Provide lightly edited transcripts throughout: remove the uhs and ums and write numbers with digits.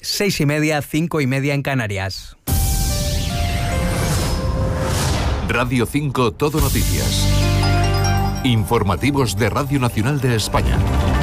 6:30, 5:30 en Canarias. Radio 5 Todo Noticias. Informativos de Radio Nacional de España.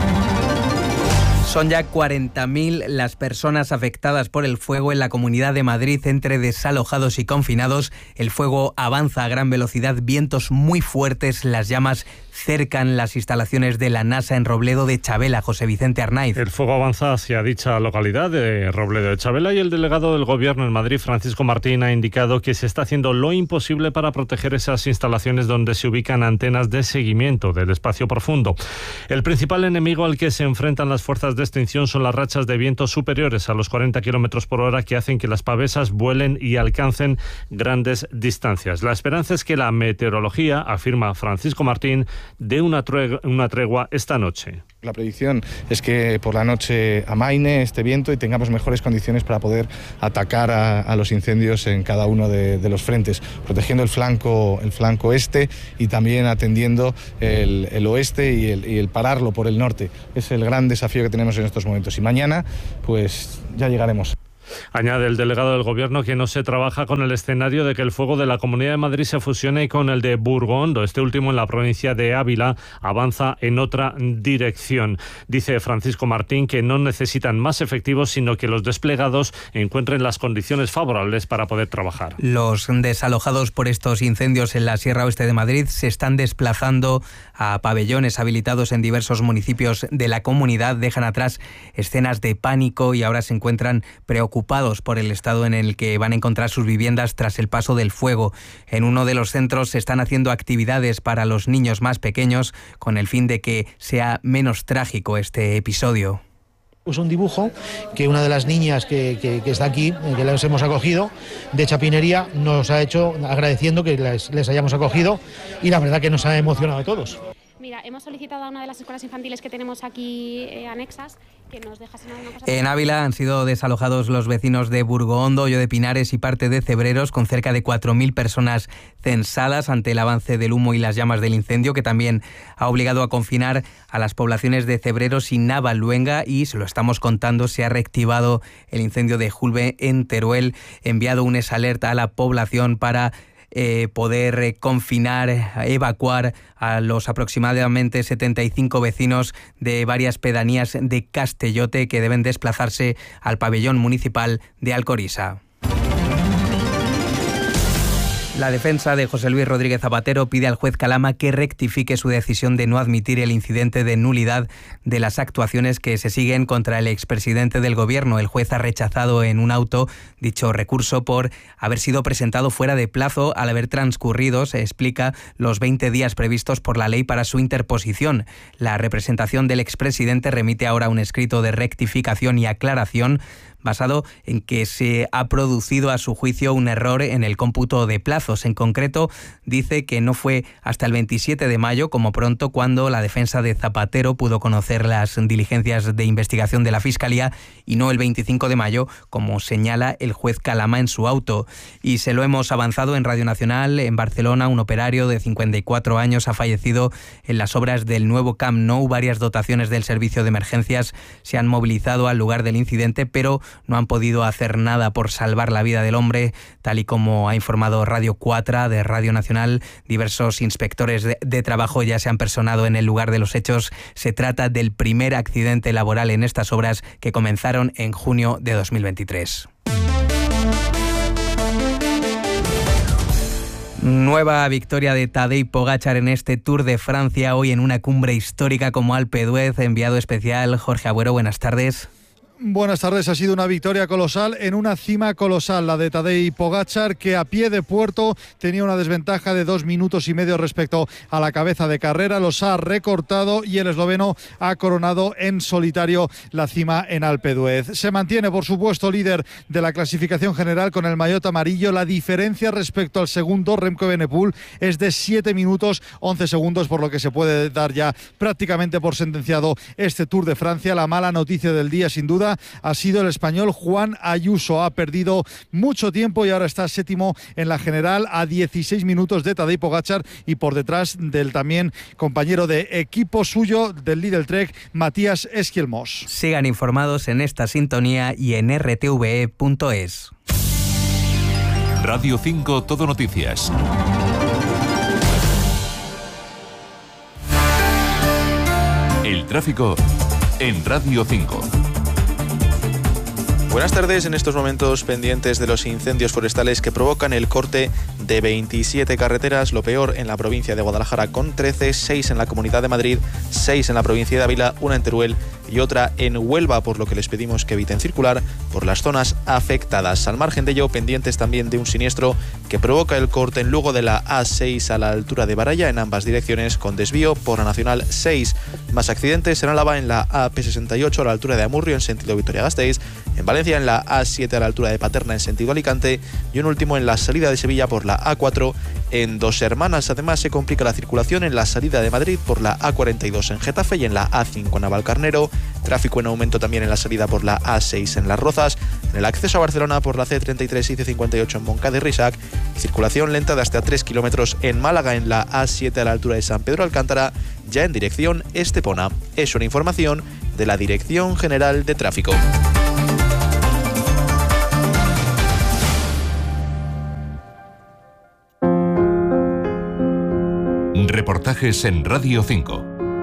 Son ya 40.000 las personas afectadas por el fuego en la Comunidad de Madrid, entre desalojados y confinados. El fuego avanza a gran velocidad, vientos muy fuertes, las llamas cercan las instalaciones de la NASA en Robledo de Chabela. José Vicente Arnaiz. El fuego avanza hacia dicha localidad de Robledo de Chabela y el delegado del Gobierno en Madrid, Francisco Martín, ha indicado que se está haciendo lo imposible para proteger esas instalaciones donde se ubican antenas de seguimiento del espacio profundo. El principal enemigo al que se enfrentan las fuerzas de extinción son las rachas de viento superiores a los 40 km por hora que hacen que las pavesas vuelen y alcancen grandes distancias. La esperanza es que la meteorología, afirma Francisco Martín, dé una tregua esta noche. La predicción es que por la noche amaine este viento y tengamos mejores condiciones para poder atacar a los incendios en cada uno de los frentes, protegiendo el flanco este y también atendiendo el oeste y el pararlo por el norte. Es el gran desafío que tenemos en estos momentos y mañana pues ya llegaremos. Añade el delegado del Gobierno que no se trabaja con el escenario de que el fuego de la Comunidad de Madrid se fusione con el de Burgondo. Este último, en la provincia de Ávila, avanza en otra dirección. Dice Francisco Martín que no necesitan más efectivos, sino que los desplegados encuentren las condiciones favorables para poder trabajar. Los desalojados por estos incendios en la Sierra Oeste de Madrid se están desplazando a pabellones habilitados en diversos municipios de la comunidad. Dejan atrás escenas de pánico y ahora se encuentran preocupados por el estado en el que van a encontrar sus viviendas tras el paso del fuego. En uno de los centros se están haciendo actividades para los niños más pequeños con el fin de que sea menos trágico este episodio. Es un dibujo que una de las niñas que está aquí, que las hemos acogido, de Chapinería, nos ha hecho agradeciendo que les hayamos acogido y la verdad que nos ha emocionado a todos. Mira, hemos solicitado a una de las escuelas infantiles que tenemos aquí anexas que nos dejasen alguna cosa. En Ávila han sido desalojados los vecinos de Burgohondo, Hoyo de Pinares y parte de Cebreros, con cerca de 4.000 personas censadas ante el avance del humo y las llamas del incendio, que también ha obligado a confinar a las poblaciones de Cebreros y Navaluenga, y se lo estamos contando, se ha reactivado el incendio de Julbe en Teruel, enviado un alerta a la población para poder confinar, evacuar a los aproximadamente 75 vecinos de varias pedanías de Castellote que deben desplazarse al pabellón municipal de Alcorisa. La defensa de José Luis Rodríguez Zapatero pide al juez Calama que rectifique su decisión de no admitir el incidente de nulidad de las actuaciones que se siguen contra el expresidente del Gobierno. El juez ha rechazado en un auto dicho recurso por haber sido presentado fuera de plazo al haber transcurrido, se explica, los 20 días previstos por la ley para su interposición. La representación del expresidente remite ahora un escrito de rectificación y aclaración basado en que se ha producido a su juicio un error en el cómputo de plazos. En concreto, dice que no fue hasta el 27 de mayo, como pronto, cuando la defensa de Zapatero pudo conocer las diligencias de investigación de la Fiscalía, y no el 25 de mayo, como señala el juez Calama en su auto. Y se lo hemos avanzado en Radio Nacional. En Barcelona, un operario de 54 años ha fallecido en las obras del nuevo Camp Nou. Varias dotaciones del servicio de emergencias se han movilizado al lugar del incidente, pero no han podido hacer nada por salvar la vida del hombre, tal y como ha informado Radio 4 de Radio Nacional. Diversos inspectores de trabajo ya se han personado en el lugar de los hechos. Se trata del primer accidente laboral en estas obras, que comenzaron en junio de 2023. Nueva victoria de Tadej Pogačar en este Tour de Francia, hoy en una cumbre histórica como Alpe d'Huez. Enviado especial Jorge Agüero, buenas tardes. Buenas tardes. Ha sido una victoria colosal en una cima colosal, la de Tadej Pogačar, que a pie de puerto tenía una desventaja de 2 minutos y medio respecto a la cabeza de carrera. Los ha recortado y el esloveno ha coronado en solitario la cima en Alpe d'Huez. Se mantiene, por supuesto, líder de la clasificación general con el maillot amarillo. La diferencia respecto al segundo, Remco Evenepoel, es de 7 minutos 11 segundos, por lo que se puede dar ya prácticamente por sentenciado este Tour de Francia. La mala noticia del día, sin duda, duda ha sido el español Juan Ayuso. Ha perdido mucho tiempo y ahora está séptimo en la general a 16 minutos de Tadej Pogačar y por detrás del también compañero de equipo suyo del Lidl Trek, Matías Esquelmos. Sigan informados en esta sintonía y en rtve.es. Radio 5 Todo Noticias. El tráfico en Radio 5. Buenas tardes. En estos momentos pendientes de los incendios forestales que provocan el corte de 27 carreteras, lo peor en la provincia de Guadalajara con 13, 6 en la Comunidad de Madrid, 6 en la provincia de Ávila, una en Teruel y otra en Huelva, por lo que les pedimos que eviten circular por las zonas afectadas. Al margen de ello, pendientes también de un siniestro que provoca el corte en Lugo de la A6 a la altura de Baralla en ambas direcciones con desvío por la Nacional 6. Más accidentes en Álava en la AP68 a la altura de Amurrio en sentido Vitoria-Gasteiz, en Valencia en la A7 a la altura de Paterna en sentido Alicante y un último en la salida de Sevilla por la A4 en Dos Hermanas. Además, se complica la circulación en la salida de Madrid por la A42 en Getafe y en la A5 en Navalcarnero. Tráfico en aumento también en la salida por la A6 en Las Rozas, en el acceso a Barcelona por la C33 y C58 en Moncada y Risac, y circulación lenta de hasta 3 kilómetros en Málaga en la A7 a la altura de San Pedro Alcántara, ya en dirección Estepona. Es una información de la Dirección General de Tráfico. Reportajes en Radio 5.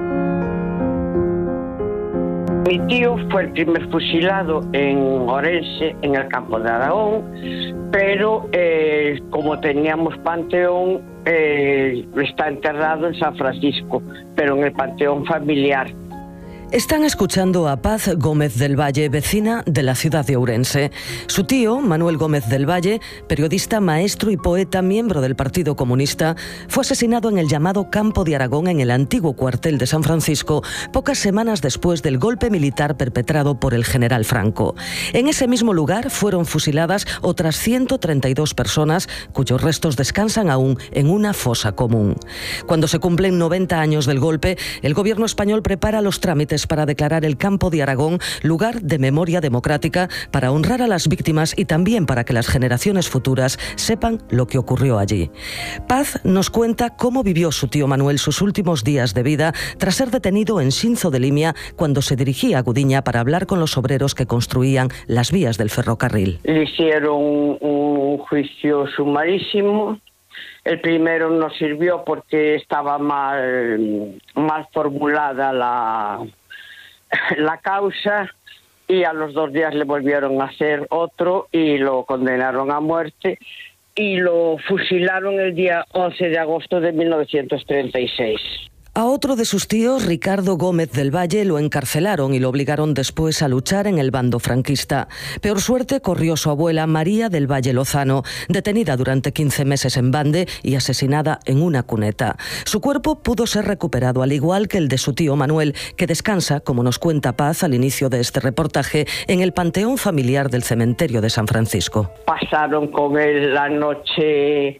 Mi tío fue el primer fusilado en Orense, en el campo de Aragón, pero como teníamos panteón, está enterrado en San Francisco, pero en el panteón familiar. Están escuchando a Paz Gómez del Valle, vecina de la ciudad de Ourense. Su tío, Manuel Gómez del Valle, periodista, maestro y poeta, miembro del Partido Comunista, fue asesinado en el llamado Campo de Aragón, en el antiguo cuartel de San Francisco, pocas semanas después del golpe militar perpetrado por el general Franco. En ese mismo lugar fueron fusiladas otras 132 personas, cuyos restos descansan aún en una fosa común. Cuando se cumplen 90 años del golpe, el gobierno español prepara los trámites para declarar el Campo de Aragón lugar de memoria democrática, para honrar a las víctimas y también para que las generaciones futuras sepan lo que ocurrió allí. Paz nos cuenta cómo vivió su tío Manuel sus últimos días de vida tras ser detenido en Sinzo de Limia cuando se dirigía a Gudiña para hablar con los obreros que construían las vías del ferrocarril. Le hicieron un juicio sumarísimo. El primero no sirvió porque estaba mal formulada la causa, y a los 2 días le volvieron a hacer otro y lo condenaron a muerte y lo fusilaron el día 11 de agosto de 1936. A otro de sus tíos, Ricardo Gómez del Valle, lo encarcelaron y lo obligaron después a luchar en el bando franquista. Peor suerte corrió su abuela María del Valle Lozano, detenida durante 15 meses en Bande y asesinada en una cuneta. Su cuerpo pudo ser recuperado, al igual que el de su tío Manuel, que descansa, como nos cuenta Paz al inicio de este reportaje, en el panteón familiar del cementerio de San Francisco. Pasaron con él la noche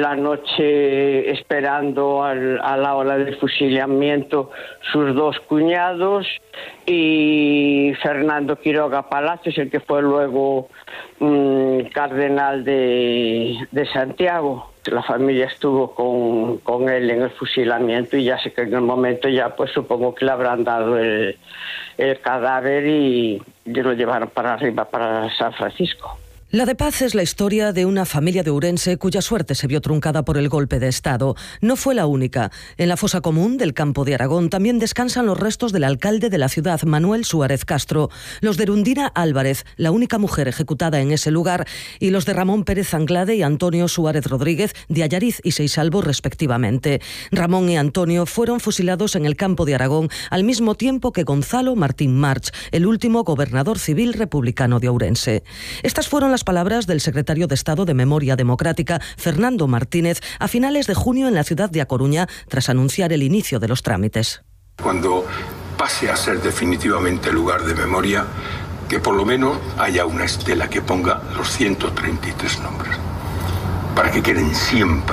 esperando a la hora del fusilamiento sus 2 cuñados y Fernando Quiroga Palacios, el que fue luego cardenal de Santiago. La familia estuvo con él en el fusilamiento y ya sé que en el momento ya pues supongo que le habrán dado el cadáver y lo llevaron para arriba, para San Francisco. La de Paz es la historia de una familia de Ourense cuya suerte se vio truncada por el golpe de Estado. No fue la única. En la fosa común del Campo de Aragón también descansan los restos del alcalde de la ciudad, Manuel Suárez Castro, los de Erundina Álvarez, la única mujer ejecutada en ese lugar, y los de Ramón Pérez Anglade y Antonio Suárez Rodríguez, de Allariz y Seisalvo, respectivamente. Ramón y Antonio fueron fusilados en el Campo de Aragón al mismo tiempo que Gonzalo Martín March, el último gobernador civil republicano de Ourense. Estas fueron las palabras del secretario de Estado de Memoria Democrática, Fernando Martínez, a finales de junio en la ciudad de A Coruña, tras anunciar el inicio de los trámites. Cuando pase a ser definitivamente lugar de memoria, que por lo menos haya una estela que ponga los 133 nombres, para que queden siempre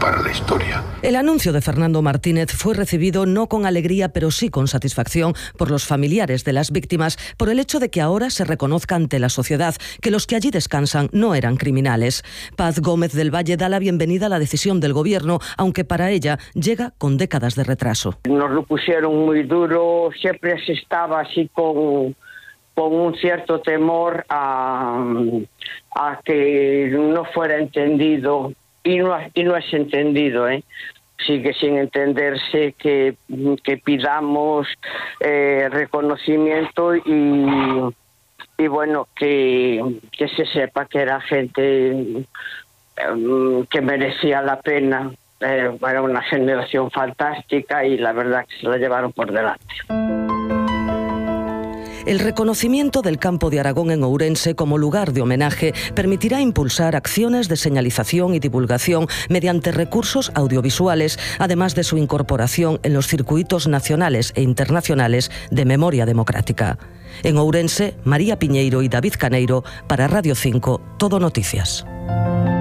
para la historia. El anuncio de Fernando Martínez fue recibido no con alegría, pero sí con satisfacción por los familiares de las víctimas, por el hecho de que ahora se reconozca ante la sociedad que los que allí descansan no eran criminales. Paz Gómez del Valle da la bienvenida a la decisión del Gobierno, aunque para ella llega con décadas de retraso. Nos lo pusieron muy duro, siempre se estaba así con un cierto temor a que no fuera entendido, y no es entendido, sigue sin entenderse que pidamos reconocimiento y bueno, que se sepa que era gente que merecía la pena. Era una generación fantástica y la verdad que se la llevaron por delante. El reconocimiento del campo de Aragón en Ourense como lugar de homenaje permitirá impulsar acciones de señalización y divulgación mediante recursos audiovisuales, además de su incorporación en los circuitos nacionales e internacionales de memoria democrática. En Ourense, María Piñeiro y David Caneiro, para Radio 5, Todo Noticias.